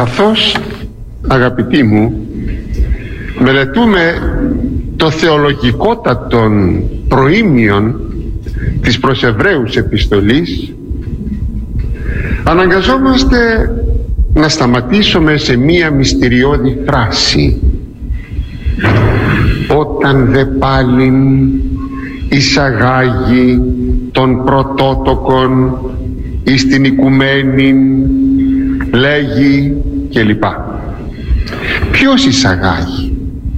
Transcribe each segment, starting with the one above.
Καθώς, αγαπητοί μου, μελετούμε το θεολογικότατον προήμιον της προς Εβραίους επιστολής, αναγκαζόμαστε να σταματήσουμε σε μία μυστηριώδη φράση: όταν δε πάλιν εισαγάγει των πρωτότοκων εις την οικουμένην, λέγει κλπ. Ποιος εισαγάγει?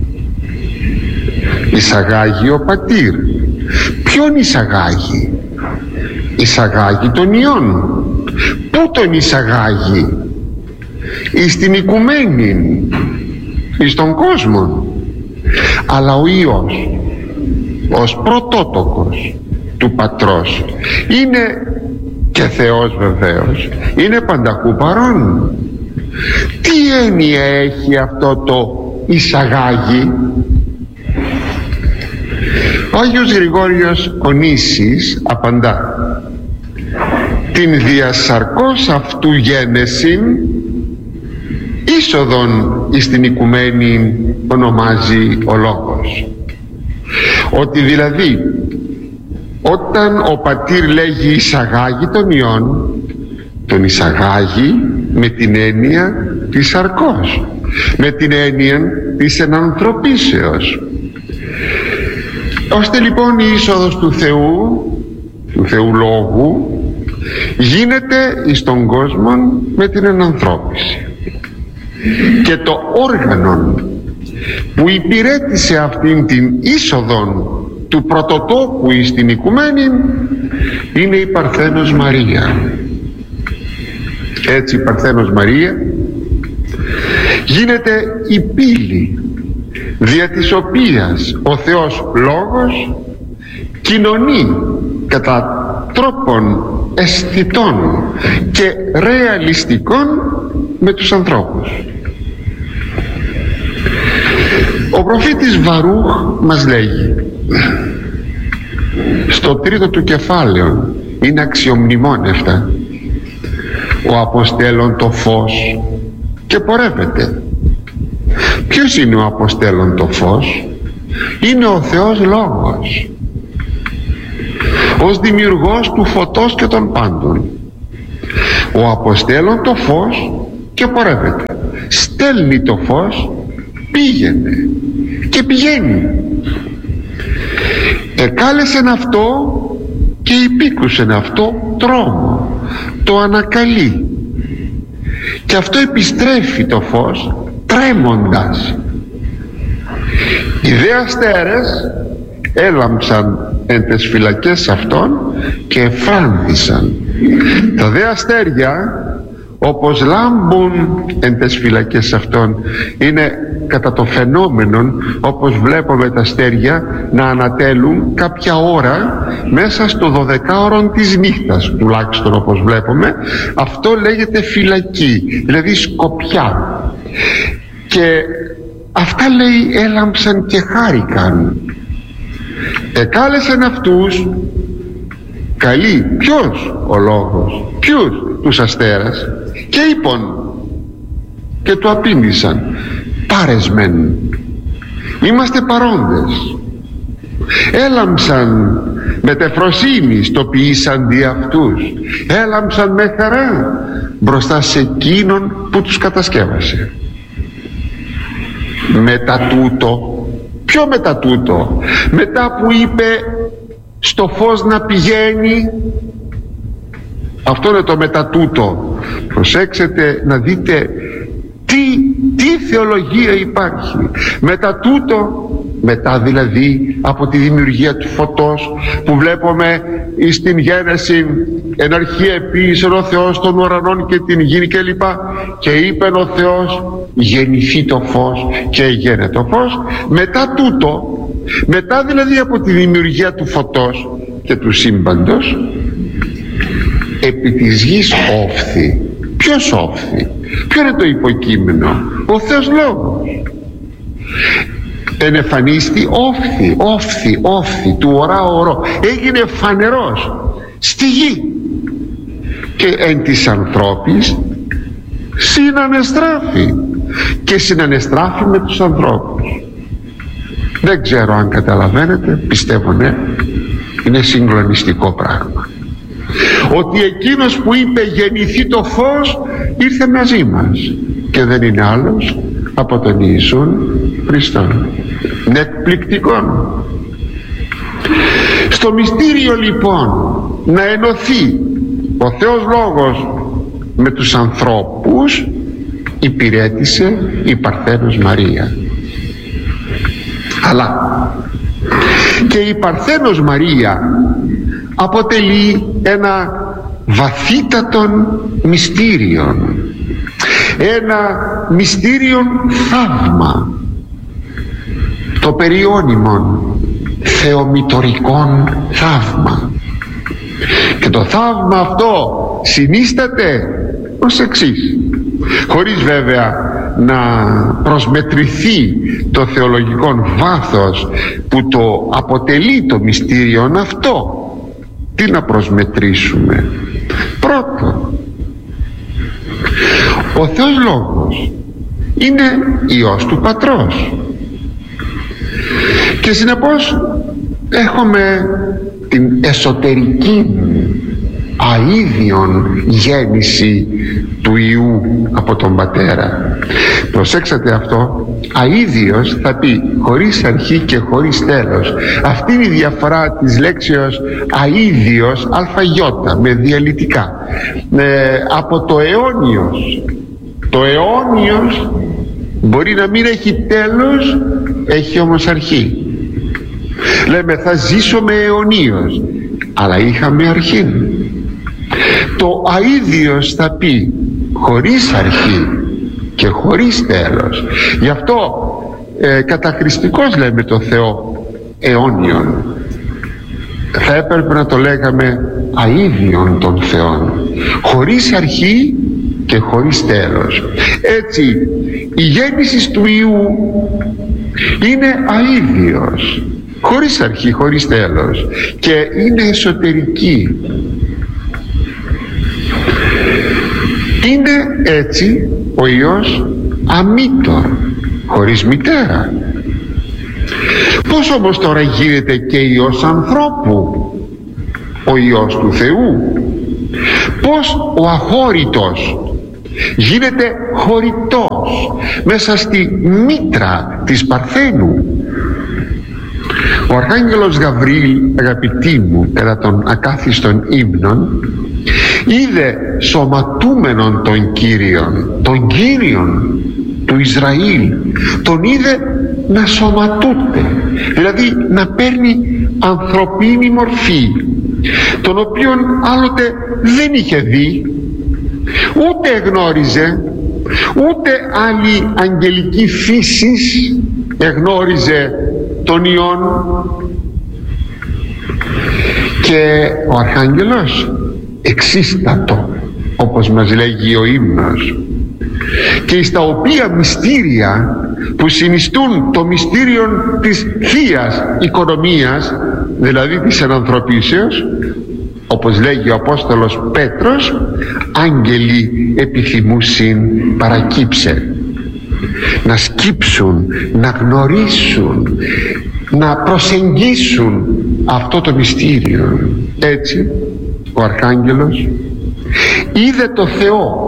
Εισαγάγει ο Πατήρ. Ποιον εισαγάγει? Εισαγάγει τον Υιόν. Πού τον εισαγάγει? Εις την οικουμένην, εις τον κόσμο. Αλλά ο Υιός ως πρωτότοκος του Πατρός είναι και Θεός βεβαίως, είναι πανταχού παρόν. Τι έννοια έχει αυτό το εισαγάγει? Ο Άγιος Γρηγόριος ο Νήσης απαντά: την διασαρκώς αυτού γένεσιν είσοδον εις την οικουμένη ονομάζει ο λόγος. Ότι δηλαδή όταν ο Πατήρ λέγει εισαγάγει τον Υιόν, τον εισαγάγει με την έννοια της σαρκός, με την έννοια της ενανθρωπίσεως, ώστε λοιπόν η είσοδος του Θεού Λόγου γίνεται εις τον κόσμο με την ενανθρώπιση. Και το όργανο που υπηρέτησε αυτήν την είσοδο του πρωτοτόπου εις την οικουμένη είναι η Παρθένος Μαρία. Έτσι η Παρθένος Μαρία γίνεται η πύλη δια της οποίας ο Θεός Λόγος κοινωνεί κατά τρόπον αισθητών και ρεαλιστικών με τους ανθρώπους. Ο προφήτης Βαρούχ μας λέγει στο τρίτο του κεφάλαιο, είναι αξιομνημόνευτα: ο αποστέλων το φως και πορεύεται. Ποιος είναι ο αποστέλων το φως? Είναι ο Θεός Λόγος, ως δημιουργός του φωτός και των πάντων. Ο αποστέλων το φως και πορεύεται. Στέλνει το φως, πήγαινε και πηγαίνει. Εκάλεσεν αυτό και υπήκουσεν αυτό τρόμο, το ανακαλεί, και αυτό επιστρέφει το φως τρέμοντας. Οι δε αστέρες έλαμψαν εν τες φυλακές αυτών και εφράνθησαν. Τα δε αστέρια όπως λάμπουν εν τες φυλακές αυτών, είναι κατά το φαινόμενο όπως βλέπουμε τα αστέρια να ανατέλουν κάποια ώρα μέσα στο 12ωρο της νύχτας, τουλάχιστον όπως βλέπουμε. Αυτό λέγεται φυλακή, δηλαδή σκοπιά. Και αυτά λέει έλαμψαν και χάρηκαν. Εκάλεσαν αυτούς, καλεί ποιος? Ο Λόγος. Ποιους? Τους αστέρας. Και είπαν και του απήντησαν: πάρες μεν, είμαστε παρόντες. Έλαμψαν με τεφροσύνη στο ποιήσαν δι' αυτούς, έλαμψαν με χαρά μπροστά σε εκείνον που τους κατασκεύασε. Μετά τούτο, ποιο μετά τούτο? Μετά που είπε στο φως να πηγαίνει, αυτό είναι το μετά τούτο. Προσέξτε να δείτε τι θεολογία υπάρχει. Μετά τούτο, μετά δηλαδή από τη δημιουργία του φωτός που βλέπουμε στην Γένεση, εν αρχή επίησεν ο Θεός των ουρανών και την γη κλπ. Και είπεν ο Θεός γεννηθεί το φως και έγινε το φως. Μετά τούτο, μετά δηλαδή από τη δημιουργία του φωτός και του σύμπαντος, επί της γης όφθη. Ποιος όφθη? Ποιο είναι το υποκείμενο? Ο Θεός Λόγος. Ενεφανίστη όφθη του ορά ορό, έγινε φανερός στη γη. Και εν της ανθρώπης συνανεστράφει και συνανεστράφει με τους ανθρώπους. Δεν ξέρω αν καταλαβαίνετε, πιστεύω ναι, είναι συγκλονιστικό πράγμα. Ότι εκείνος που είπε γεννηθεί το φως ήρθε μαζί μας και δεν είναι άλλος από τον Ιησούν Χριστόν. Είναι εκπληκτικό. Στο μυστήριο λοιπόν να ενωθεί ο Θεός Λόγος με τους ανθρώπους υπηρέτησε η Παρθένος Μαρία. Αλλά και η Παρθένος Μαρία αποτελεί ένα βαθύτατον μυστήριον, ένα μυστήριον θαύμα, το περιώνυμον θεομητορικόν θαύμα. Και το θαύμα αυτό συνίσταται ως εξής, χωρίς βέβαια να προσμετρηθεί το θεολογικό βάθος που το αποτελεί το μυστήριον αυτό. Τι να προσμετρήσουμε? Πρώτον, ο Θεός Λόγος είναι Υιός του Πατρός και συνεπώς έχουμε την εσωτερική αΐδιον γέννηση του Υιού από τον Πατέρα. Προσέξατε αυτό, αΐδιος θα πει χωρίς αρχή και χωρίς τέλος. Αυτή είναι η διαφορά της λέξεως αΐδιος αλφαγιώτα με διαλυτικά από το αιώνιος. Το αιώνιος μπορεί να μην έχει τέλος, έχει όμως αρχή. Λέμε θα ζήσουμε αιωνίως, αλλά είχαμε αρχή. Το αΐδιος θα πει χωρίς αρχή και χωρίς τέλος. Γι' αυτό καταχρηστικώς λέμε το Θεό αιώνιον. Θα έπρεπε να το λέγαμε αΐδιον των Θεών, χωρίς αρχή και χωρίς τέλος. Έτσι η γέννηση του Υιού είναι αΐδιος, χωρίς αρχή, χωρίς τέλος, και είναι εσωτερική. Είναι έτσι ο Υιός αμήτωρ, χωρίς μητέρα. Πώς όμως τώρα γίνεται και Υιός ανθρώπου, ο Υιός του Θεού? Πώς ο αχώρητος γίνεται χωρητός μέσα στη μήτρα της Παρθένου? Ο Αρχάγγελος Γαβριήλ, αγαπητοί μου, κατά των ακάθιστων ύμνων, είδε σωματούμενον τον Κύριον του Ισραήλ, τον είδε να σωματούται, δηλαδή να παίρνει ανθρωπίνη μορφή, τον οποίον άλλοτε δεν είχε δει, ούτε εγνώριζε, ούτε άλλη αγγελική φύσης εγνώριζε τον Υιόν. Και ο Αρχάγγελος εξίστατο, όπως μας λέγει ο ύμνος, και στα οποία μυστήρια που συνιστούν το μυστήριο της θείας οικονομίας, δηλαδή της ενανθρωπίσεως, όπως λέγει ο Απόστολος Πέτρος, άγγελοι επιθυμούσιν παρακύψε, να σκύψουν, να γνωρίσουν, να προσεγγίσουν αυτό το μυστήριο. Έτσι ο Αρχάγγελος είδε το Θεό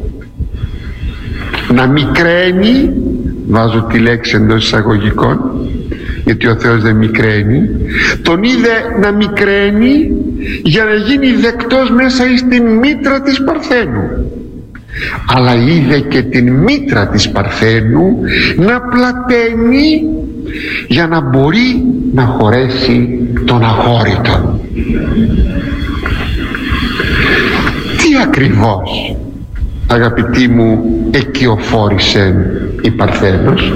να μικραίνει, βάζω τη λέξη εντός εισαγωγικών γιατί ο Θεός δεν μικραίνει, τον είδε να μικραίνει για να γίνει δεκτός μέσα στην μήτρα της Παρθένου, αλλά είδε και την μήτρα της Παρθένου να πλαταίνει για να μπορεί να χωρέσει τον αχώρητο. Τι ακριβώς, αγαπητοί μου, εκειοφόρησε η Παρθένος?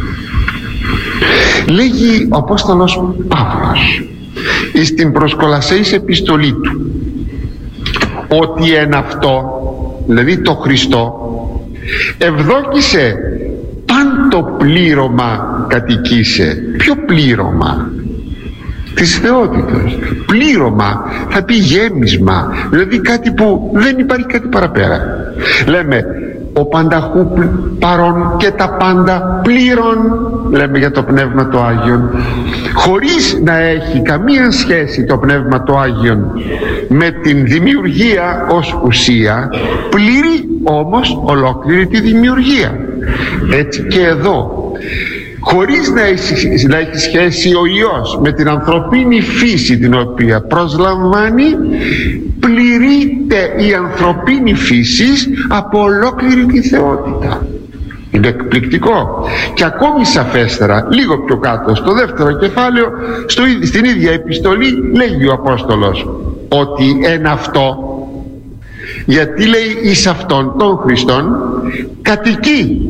Λέγει ο Απόστολος Παύλος στην προς Κολασσαίης επιστολή του ότι εν αυτό, δηλαδή το Χριστό, ευδόκησε πάντο πλήρωμα κατοικήσε. Ποιο πλήρωμα? Της θεότητας. Πλήρωμα θα πει γέμισμα, δηλαδή κάτι που δεν υπάρχει κάτι παραπέρα. Λέμε ο πανταχού παρών και τα πάντα πλήρων, λέμε για το Πνεύμα το Άγιον, χωρίς να έχει καμία σχέση το Πνεύμα το Άγιον με την δημιουργία ως ουσία, πλήρει όμως ολόκληρη τη δημιουργία. Έτσι και εδώ, χωρίς να έχει σχέση ο Υιός με την ανθρωπίνη φύση την οποία προσλαμβάνει, πληρείται η ανθρωπίνη φύση από ολόκληρη τη θεότητα. Είναι εκπληκτικό. Και ακόμη σαφέστερα, λίγο πιο κάτω στο δεύτερο κεφάλαιο, στην ίδια επιστολή, λέγει ο Απόστολος ότι εν αυτό, γιατί λέει εις αυτόν τον Χριστόν κατοικεί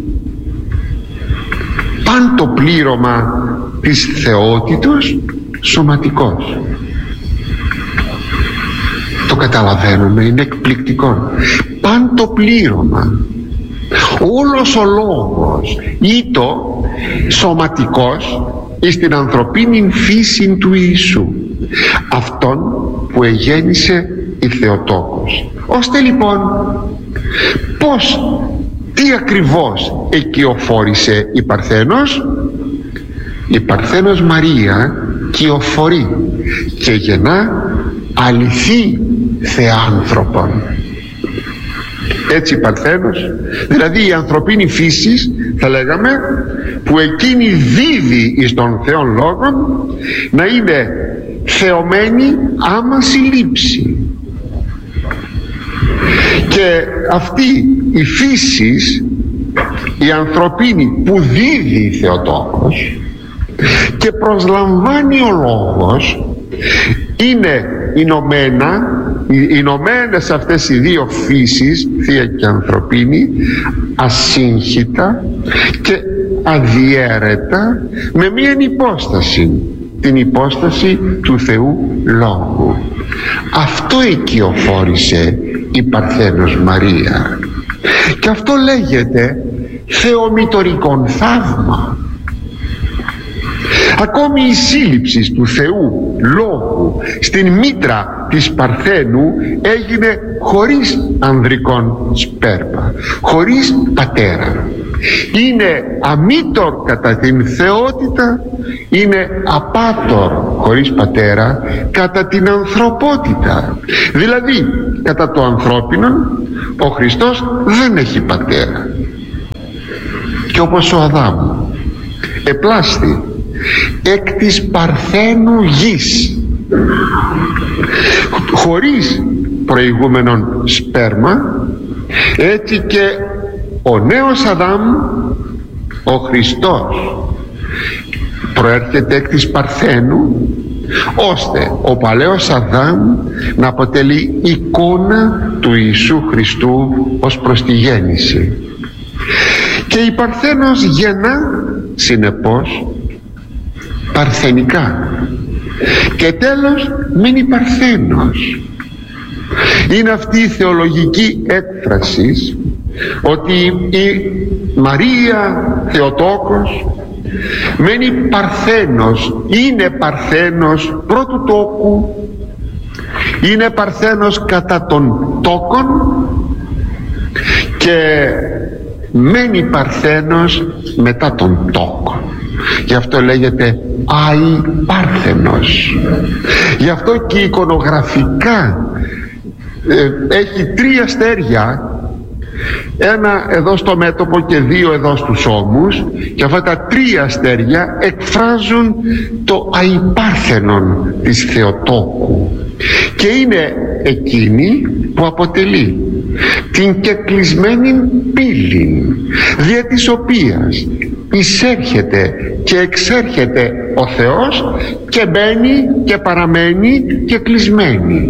παν το πλήρωμα της θεότητος σωματικός. Το καταλαβαίνουμε, είναι εκπληκτικό. Παν το πλήρωμα, όλος ο λόγος ήτο σωματικός εις την ανθρωπίνη φύση του Ιησού, αυτόν που εγέννησε η Θεοτόκος. Ώστε λοιπόν πως, τι ακριβώς εκειοφόρησε η Παρθένος? Η Παρθένος Μαρία κυοφορεί και γεννά αληθή θεάνθρωπον. Έτσι η Παρθένος, δηλαδή η ανθρωπίνη φύση, θα λέγαμε, που εκείνη δίδει εις τον Θεόν Λόγον, να είναι θεωμένη άμα συλλήψει. Και αυτή η φύση, η ανθρωπίνη που δίδει η Θεοτόκος και προσλαμβάνει ο Λόγος, είναι ενωμένες αυτές οι δύο φύσεις, θεία και ανθρωπίνη, ασύγχυτα και αδιέρετα, με μία υπόσταση, την υπόσταση του Θεού Λόγου. Αυτό οικειοφόρησε η Παρθένος Μαρία, και αυτό λέγεται θεομητορικόν θαύμα. Ακόμη η σύλληψη του Θεού Λόγου στην μήτρα της Παρθένου έγινε χωρίς ανδρικόν σπέρμα, χωρίς πατέρα. Είναι αμήτωρ κατά την θεότητα, είναι απάτωρ χωρίς πατέρα κατά την ανθρωπότητα. Δηλαδή κατά το ανθρώπινο ο Χριστός δεν έχει πατέρα. Και όπως ο Αδάμ επλάστη εκ της παρθένου γης, χωρίς προηγούμενον σπέρμα, έτσι και ο νέος Αδάμ, ο Χριστός, προέρχεται εκ της παρθένου, ώστε ο παλαιός Αδάμ να αποτελεί εικόνα του Ιησού Χριστού ως προς τη γέννηση. Και η Παρθένος γεννά συνεπώς παρθενικά, και τέλος μένει Παρθένος. Είναι αυτή η θεολογική έκφραση ότι η Μαρία Θεοτόκος μένει Παρθένος, είναι Παρθένος πρώτου τόκου, είναι Παρθένος κατά των τόκων και μένει Παρθένος μετά των τόκων. Γι' αυτό λέγεται Άη Πάρθενος. Γι' αυτό και εικονογραφικά έχει 3 αστέρια, ένα εδώ στο μέτωπο και 2 εδώ στους ώμους, και αυτά τα 3 αστέρια εκφράζουν το αϊπάρθενον της Θεοτόκου, και είναι εκείνη που αποτελεί την κεκλεισμένη πύλη, δια της οποίας εισέρχεται και εξέρχεται ο Θεός και μπαίνει και παραμένει και κλεισμένη.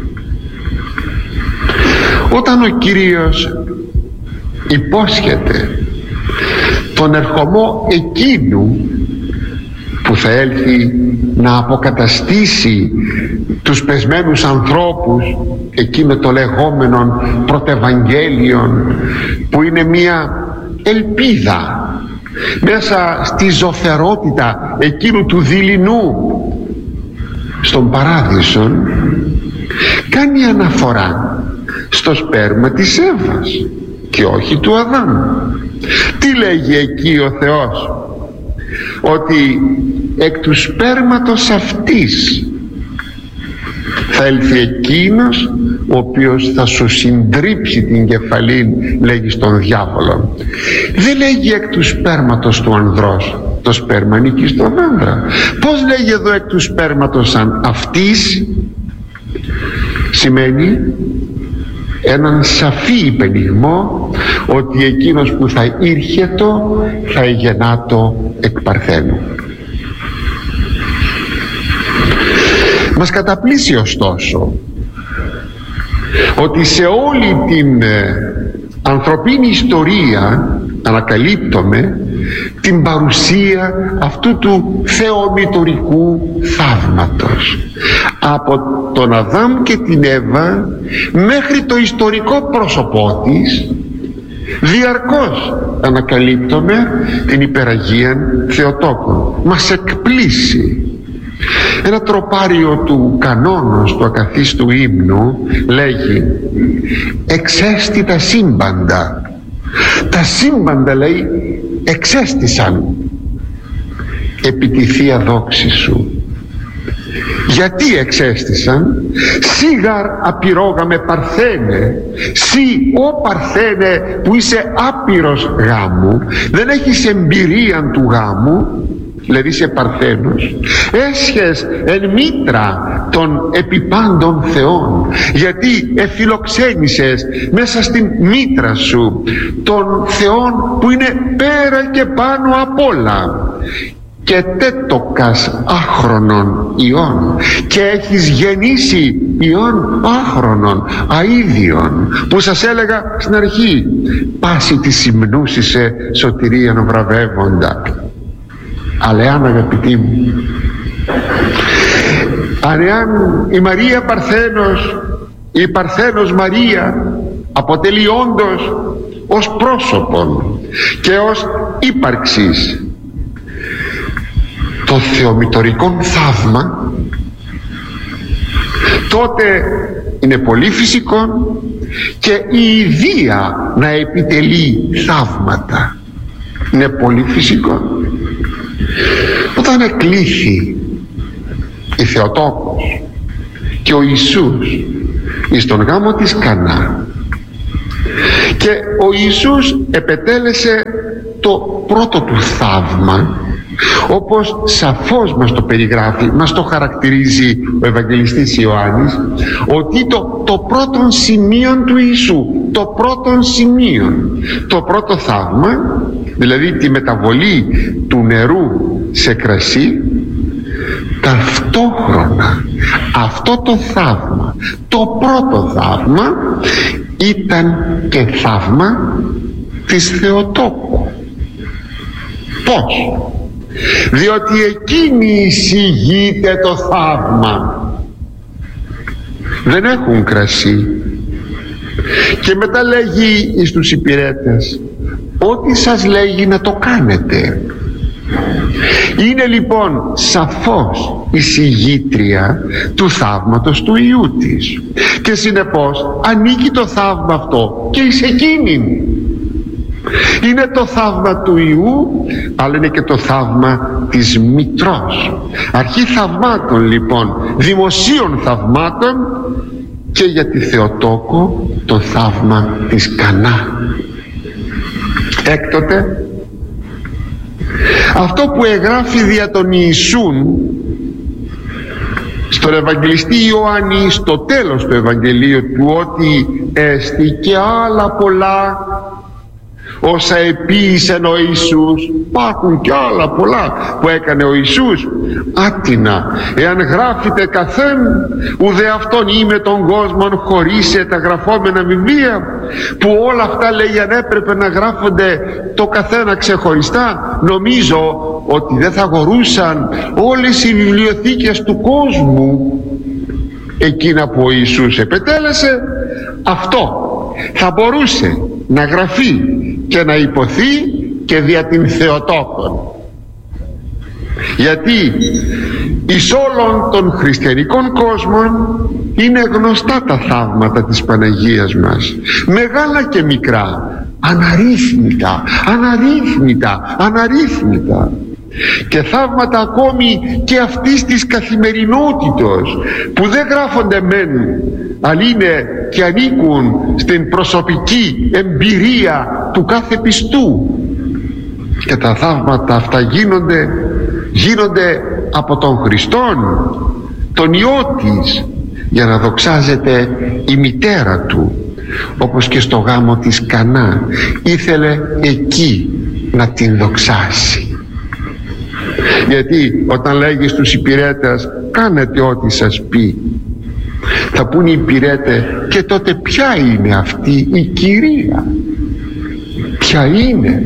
Όταν ο Κύριος υπόσχεται τον ερχομό εκείνου που θα έλθει να αποκαταστήσει τους πεσμένους ανθρώπους, εκεί με το λεγόμενο πρωτευαγγέλιον, που είναι μια ελπίδα μέσα στη ζωφερότητα εκείνου του δειλινού στον παράδεισο, κάνει αναφορά στο σπέρμα της Εύας και όχι του Αδάμ. Τι λέγει εκεί ο Θεός? Ότι εκ του σπέρματος αυτής θα έλθει εκείνος ο οποίος θα σου συντρίψει την κεφαλή, λέγει στον διάβολο. Δεν λέγει εκ του σπέρματος του ανδρός. Το σπέρμα ανήκει στον άνδρα. Πώς λέγει εδώ εκ του σπέρματος σαν αυτής? Σημαίνει έναν σαφή υπενιγμό ότι εκείνος που θα ήρχετο θα εγεννάτο εκ παρθένου. Μας καταπλήσει ωστόσο ότι σε όλη την ανθρωπίνη ιστορία ανακαλύπτουμε την παρουσία αυτού του θεομητορικού θαύματος. Από τον Αδάμ και την Εύα μέχρι το ιστορικό πρόσωπό της διαρκώς ανακαλύπτουμε την υπεραγία Θεοτόκου. Μας εκπλήσει. Ένα τροπάριο του κανόνος του ακαθίστου ύμνου λέγει «Εξέστη τα σύμπαντα». Τα σύμπαντα, λέει, εξέστησαν επί τη Θεία δόξη σου. Γιατί εξέστησαν? Σίγαρ απειρόγαμε Παρθένε, σύ ο Παρθένε που είσαι άπειρος γάμου, δεν έχεις εμπειρία του γάμου, δηλαδή είσαι Παρθένος, έσχες εν μήτρα των επιπάντων θεών, γιατί εφιλοξένησες μέσα στην μήτρα σου των θεών που είναι πέρα και πάνω απ' όλα, και τέτοκας άχρονων ιών, και έχεις γεννήσει ιών άχρονων αΐδιων, που σας έλεγα στην αρχή, πάση τη συμνούσισε σωτηρίαν βραβεύοντα. Αλλά εάν, αγαπητοί μου, αν η Μαρία Παρθένος, η Παρθένος Μαρία αποτελεί όντως ως πρόσωπον και ως ύπαρξης το θεομητορικό θαύμα, τότε είναι πολύ φυσικό και η ιδία να επιτελεί θαύματα. Είναι πολύ φυσικό. Όταν εκλήθη η Θεοτόκος και ο Ιησούς εις τον γάμο της Κανά, και ο Ιησούς επετέλεσε το πρώτο του θαύμα, όπως σαφώς μας το περιγράφει, μας το χαρακτηρίζει ο Ευαγγελιστής Ιωάννης, ότι το πρώτο σημείο του Ιησού, το πρώτο σημείο, το πρώτο θαύμα, δηλαδή τη μεταβολή του νερού σε κρασί, ταυτόχρονα αυτό το θαύμα, το πρώτο θαύμα, ήταν και θαύμα της Θεοτόκου. Πώς? Διότι εκείνη εισηγείται το θαύμα. Δεν έχουν κρασί. Και μετά λέγει εις τους υπηρέτες, ό,τι σας λέγει να το κάνετε. Είναι λοιπόν σαφώς εισηγήτρια του θαύματος του Υιού της, και συνεπώς ανήκει το θαύμα αυτό και εις εκείνην. Είναι το θαύμα του Υιού, αλλά είναι και το θαύμα της Μητρός. Αρχή θαυμάτων λοιπόν, δημοσίων θαυμάτων, και για τη Θεοτόκο το θαύμα της Κανά. Έκτοτε αυτό που εγγράφει δια τον Ιησούν στον Ευαγγελιστή Ιωάννη στο τέλος του Ευαγγελίου του, ότι έστι και άλλα πολλά όσα επίησεν ο Ιησούς. Υπάρχουν και άλλα πολλά που έκανε ο Ιησούς. Άτινα, εάν γράφετε καθέν, ουδέ αυτόν είμαι τον κόσμον χωρίσε τα γραφόμενα βιβλία, που όλα αυτά, λέει, αν έπρεπε να γράφονται το καθένα ξεχωριστά, νομίζω ότι δεν θα χωρούσαν όλες οι βιβλιοθήκες του κόσμου. Εκείνα που ο Ιησούς επετέλεσε, αυτό θα μπορούσε να γραφεί και να υποθεί και δια την Θεοτόκον. Γιατί εις όλων των χριστιανικών κόσμων είναι γνωστά τα θαύματα της Παναγίας μας, μεγάλα και μικρά, αναρρύθμιτα. Και θαύματα ακόμη και αυτής της καθημερινότητος που δεν γράφονται μεν, αλλά είναι και ανήκουν στην προσωπική εμπειρία του κάθε πιστού. Και τα θαύματα αυτά γίνονται από τον Χριστόν, τον Υιό της, για να δοξάζεται η μητέρα του, όπως και στο γάμο της Κανά ήθελε εκεί να την δοξάσει. Γιατί όταν λέγει στους υπηρέτες κάνετε ό,τι σας πει, θα πούν οι υπηρέτες, και τότε ποια είναι αυτή η Κυρία, ποια είναι?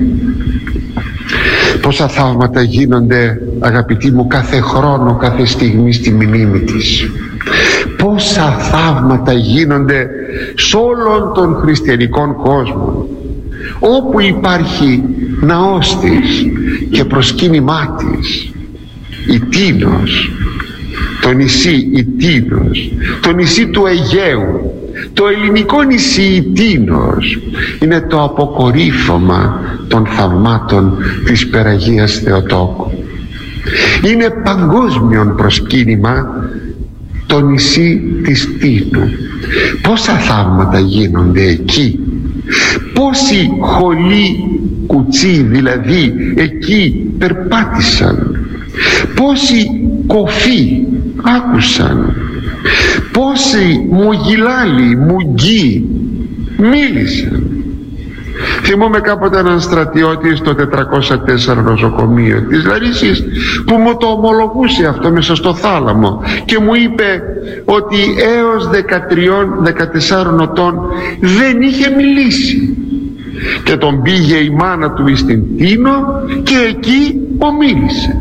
Πόσα θαύματα γίνονται, αγαπητοί μου, κάθε χρόνο, κάθε στιγμή στη μνήμη της. Πόσα θαύματα γίνονται σε όλον τον χριστιανικών κόσμο. Όπου υπάρχει ναός της και προσκύνημά της, η Τίνος, το νησί η Τίνος, το νησί του Αιγαίου, το ελληνικό νησί η Τίνος, είναι το αποκορύφωμα των θαυμάτων της Περαγίας Θεοτόκου. Είναι παγκόσμιον προσκύνημα το νησί της Τίνου. Πόσα θαύματα γίνονται εκεί, πόσοι χολοί κουτσί δηλαδή εκεί περπάτησαν, πόσοι κοφοί άκουσαν, πόσοι μουγγιλάλοι, μουγγί μίλησαν. Θυμόμαι κάποτε έναν στρατιώτη στο 404 νοσοκομείο της Λαρίσης που μου το ομολογούσε αυτό μέσα στο θάλαμο και μου είπε ότι έως 13-14 ετών δεν είχε μιλήσει, και τον πήγε η μάνα του στην Τίνο και εκεί ομίλησε.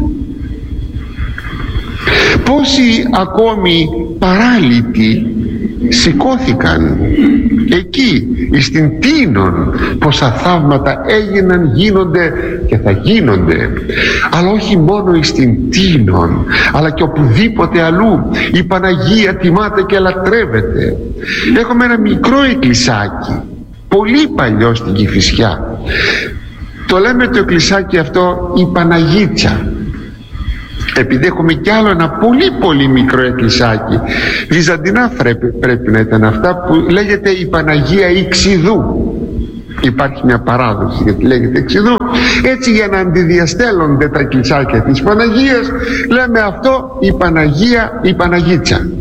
Πόσοι ακόμη παράλυτοι σηκώθηκαν εκεί στην Τίνον, πόσα θαύματα έγιναν, γίνονται και θα γίνονται. Αλλά όχι μόνο στην Τίνον, αλλά και οπουδήποτε αλλού η Παναγία τιμάται και λατρεύεται. Έχουμε ένα μικρό εκκλησάκι πολύ παλιό στην Κηφισιά, το λέμε το εκκλησάκι αυτό η Παναγίτσα, επειδή έχουμε κι άλλο ένα πολύ μικρό εκκλησάκι, βυζαντινά πρέπει να ήταν αυτά, που λέγεται η Παναγία Ιξιδού. Υπάρχει μια παράδοση γιατί λέγεται Ιξιδού. Έτσι, για να αντιδιαστέλλονται τα εκκλησάκια της Παναγίας, λέμε αυτό η Παναγία η Παναγίτσα.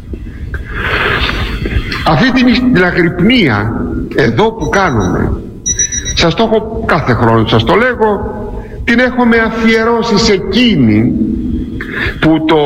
Αυτή την αγρυπνία εδώ που κάνουμε, σας το έχω κάθε χρόνο, σας το λέγω, την έχουμε αφιερώσει σε εκείνη που το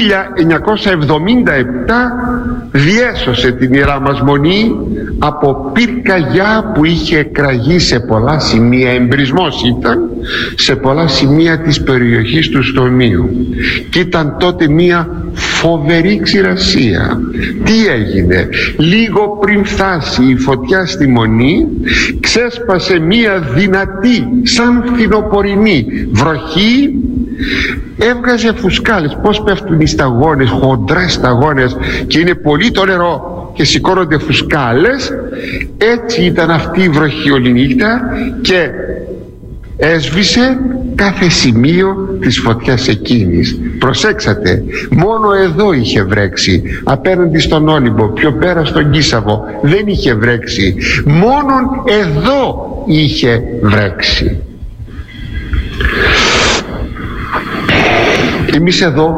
1977 διέσωσε την Ιερά μας Μονή από πυρκαγιά που είχε εκραγεί σε πολλά σημεία, εμπρισμός ήταν σε πολλά σημεία της περιοχής του Στομίου, και ήταν τότε μια φοβερή ξηρασία. Τι έγινε? Λίγο πριν φτάσει η φωτιά στη Μονή, ξέσπασε μια δυνατή σαν φθινοπορεινή βροχή, έβγαζε φουσκάλες. Πως πέφτουν οι σταγόνες, χοντρές σταγόνες, και είναι πολύ το νερό και σηκώνονται φουσκάλες. Έτσι ήταν αυτή η βροχή όλη νύχτα και έσβησε κάθε σημείο της φωτιάς εκείνης. Προσέξατε, μόνο εδώ είχε βρέξει, απέναντι στον Όλυμπο, πιο πέρα στον Κίσαβο δεν είχε βρέξει, μόνον εδώ είχε βρέξει. Εμείς εδώ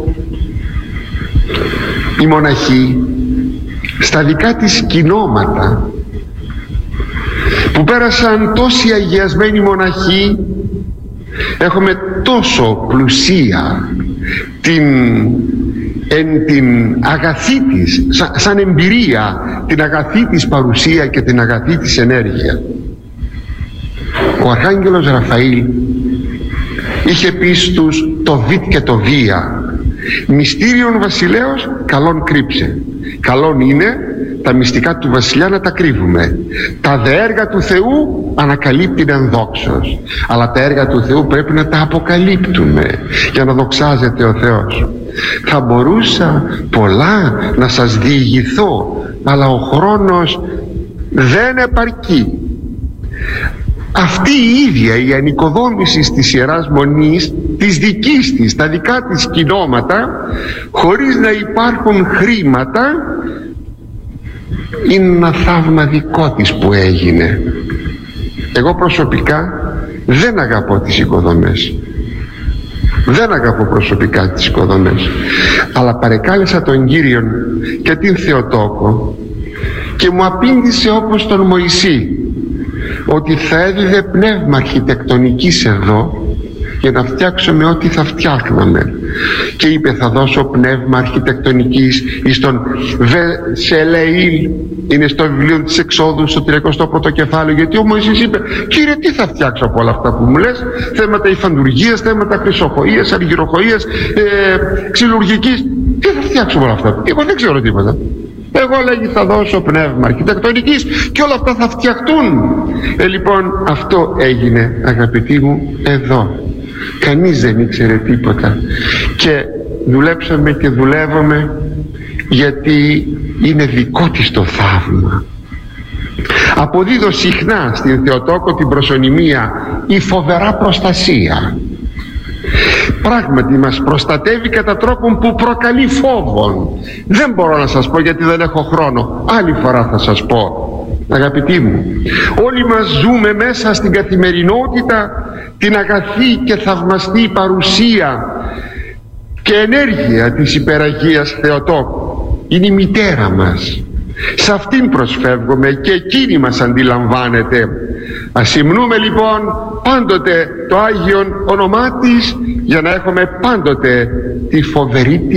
οι μοναχοί, στα δικά της κοινόματα που πέρασαν τόσοι αγιασμένοι μοναχοί, έχουμε τόσο πλουσία την αγαθή της, σαν εμπειρία, την αγαθή της παρουσία και την αγαθή της ενέργεια. Ο Αρχάγγελος Ραφαήλ είχε πει στους το βίτ και το βία, μυστήριον βασιλέως καλόν κρύψε. Καλόν είναι τα μυστικά του βασιλιά να τα κρύβουμε. Τα δε έργα του Θεού ανακαλύπτει ενδόξως, αλλά τα έργα του Θεού πρέπει να τα αποκαλύπτουμε για να δοξάζεται ο Θεός. Θα μπορούσα πολλά να σας διηγηθώ, αλλά ο χρόνος δεν επαρκεί. αυτή η ίδια η ανοικοδόμηση της Ιεράς Μονής, της δικής της, τα δικά της κοινόματα, χωρίς να υπάρχουν χρήματα, είναι ένα θαύμα δικό της που έγινε. Εγώ προσωπικά δεν αγαπώ τις οικοδομές, δεν αγαπώ προσωπικά τις οικοδομές, αλλά παρεκάλεσα τον Κύριον και την Θεοτόκο και μου απήντησε όπως τον Μωυσή ότι θα έδιδε πνεύμα αρχιτεκτονικής εδώ για να φτιάξουμε ό,τι θα φτιάχναμε, και είπε θα δώσω πνεύμα αρχιτεκτονικής εις τον Βεσελεήλ, είναι στο βιβλίο της Εξόδου στο 31ο κεφάλαιο, γιατί ο Μωυσής είπε Κύριε, τι θα φτιάξω από όλα αυτά που μου λες, θέματα υφαντουργίας, θέματα χρυσοχοΐας, αργυροχοΐας, ξυλουργικής, τι θα φτιάξω από όλα αυτά, εγώ δεν ξέρω τίποτα. Εγώ, λέγει, θα δώσω πνεύμα αρχιτεκτονικής και όλα αυτά θα φτιαχτούν. Λοιπόν, αυτό έγινε, αγαπητοί μου, εδώ. Κανείς δεν ήξερε τίποτα και δουλέψαμε και δουλεύαμε, γιατί είναι δικό της το θαύμα. Αποδίδω συχνά στην Θεοτόκο την προσωνυμία η φοβερά προστασία. Πράγματι μας προστατεύει κατά τρόπον που προκαλεί φόβον. Δεν μπορώ να σας πω γιατί δεν έχω χρόνο, άλλη φορά θα σας πω. Αγαπητοί μου, όλοι μας ζούμε μέσα στην καθημερινότητα την αγαθή και θαυμαστή παρουσία και ενέργεια της υπεραγίας Θεοτόκου. Είναι η μητέρα μας, σε αυτήν προσφεύγουμε και εκείνη μας αντιλαμβάνεται. Ας υμνούμε λοιπόν πάντοτε το Άγιον όνομά της, για να έχουμε πάντοτε τη φοβερή